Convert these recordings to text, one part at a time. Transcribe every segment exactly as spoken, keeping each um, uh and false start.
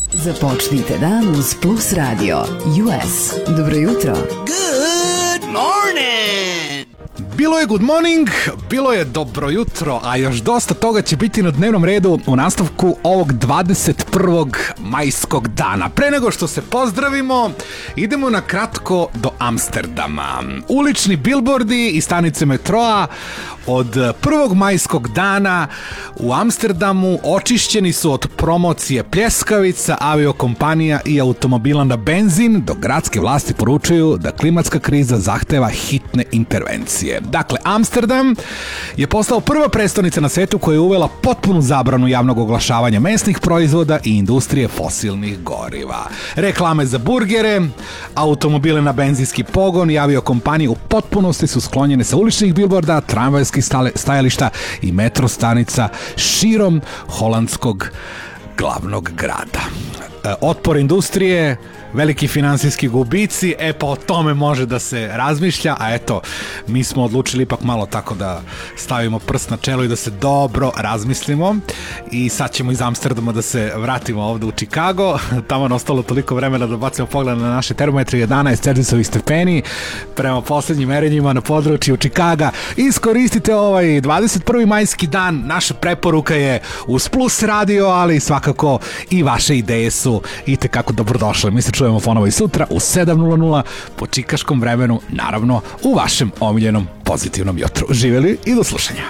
Započnite dan uz Plus Radio U S. Dobro jutro. Good morning! Bilo je good morning, bilo je dobro jutro, a još dosta toga će biti na dnevnom redu u nastavku ovog dvadeset prvog majskog dana. Pre nego što se pozdravimo, idemo na kratko do Amsterdama. Ulični bilbordi i stanice metroa od prvog majskog dana u Amsterdamu očišćeni su od promocije pljeskavica, aviokompanija i automobila na benzin, dok gradske vlasti poručuju da klimatska kriza zahteva hitne intervencije. Dakle, Amsterdam je postao prva prestonica na svetu koja je uvela potpunu zabranu javnog oglašavanja mesnih proizvoda i industrije fosilnih goriva. Reklame za burgere, automobile na benzinski pogon i aviokompanije u potpunosti su sklonjene sa uličnih bilborda, tramvajskih stajališta i metro stanica širom holandskog glavnog grada. Otpor industrije, veliki finansijski gubici, e pa o tome može da se razmišlja, a eto, mi smo odlučili ipak malo tako da stavimo prst na čelo i da se dobro razmislimo i sad ćemo iz Amsterdama da se vratimo ovde u Chicago, tamo je ostalo toliko vremena da bacimo pogled na naše termometre, jedanaest Celzijusovih stepeni, prema poslednjim merenjima na području Chicaga. Iskoristite ovaj dvadeset prvi majski dan, naša preporuka je uz Plus Radio, ali svakako i vaše ideje su itekako dobrodošle. Mi se čujemo ponovo i sutra u sedam nula nula po čikaškom vremenu, naravno u vašem omiljenom pozitivnom jutru. Živeli i do slušanja.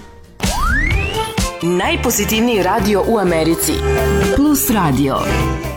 Najpozitivniji radio u Americi. Plus Radio.